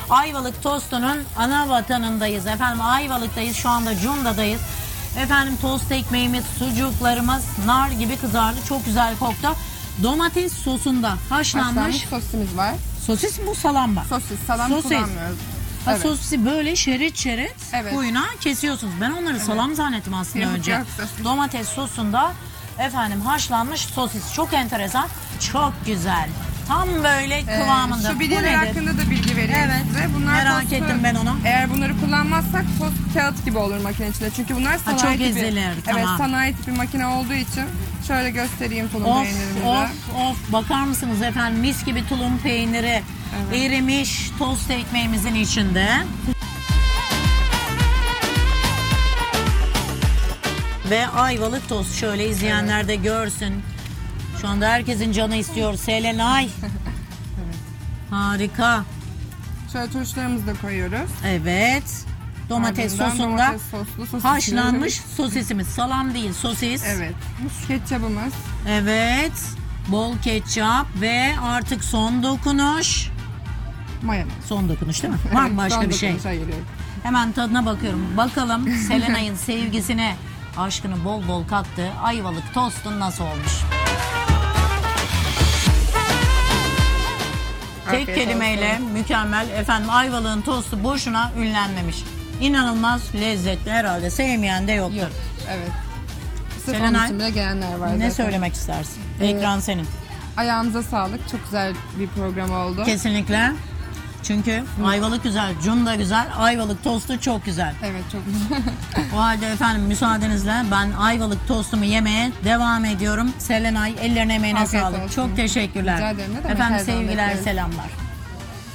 Ayvalık tostunun ana vatanındayız. Efendim Ayvalık'tayız. Şu anda Cunda'dayız. Efendim tost ekmeğimiz, sucuklarımız nar gibi kızardı. Çok güzel koktu. Domates sosunda haşlanmış. Sosisimiz var. Sosis bu salam var. Sosis, salam kullanmıyoruz. Ha, Evet. Sosisi böyle şerit şerit Evet. kuyuna kesiyorsunuz. Ben onları salam zannettim aslında Yok, önce. yok, sosis. Domates sosunda efendim haşlanmış sosis. Çok enteresan. Çok güzel. Tam böyle kıvamında. Şu Bu bilyeler nedir? hakkında da bilgi vereyim Evet. size. Bunlar Merak tostu, ettim ben onu. Eğer bunları kullanmazsak tost kağıt gibi olur makine içinde. Çünkü bunlar sanayi çok tipi. ezilir, Evet, tamam. sanayi tipi makine olduğu için şöyle göstereyim tulum Of peynirimizi. of bakar mısınız efendim mis gibi tulum peyniri erimiş tost ekmeğimizin içinde. Ve Ayvalık tost şöyle izleyenler de görsün. Şu anda herkesin canı istiyor. Selenay. Harika. Şöyle turşularımızı da koyuyoruz. Evet. Domates Ardından sosunda domates soslu sosisimiz. haşlanmış sosisimiz. Salam değil sosis. Evet. Ketçabımız. Evet. Bol ketçap ve artık son dokunuş. Mayonez. Son dokunuş değil mi? Var mı başka Son bir şey? dokunuşa geliyorum. Hemen tadına bakıyorum. Bakalım Selenay'ın sevgisine, aşkını bol bol kattığı Ayvalık tostun nasıl olmuş? Tek Afiyet kelimeyle olsun. mükemmel. Efendim Ayvalık'ın tostu boşuna ünlenmemiş. İnanılmaz lezzetli, herhalde sevmeyen de yoktur. Yok. Evet. Sırf Selenay, onun için bile gelenler var ne zaten. söylemek istersin? Ekran senin. Ayağınıza sağlık. Çok güzel bir program oldu. Kesinlikle. Çünkü Ayvalık güzel, Cunda güzel, Ayvalık tostu çok güzel. Evet, çok güzel. O halde efendim müsaadenizle ben Ayvalık tostumu yemeye devam ediyorum. Selenay ellerine emeğine Afiyet sağlık. olsun. Çok teşekkürler. Rica ederim. Ne demek, Efendim her zaman sevgiler, bekleriz. selamlar.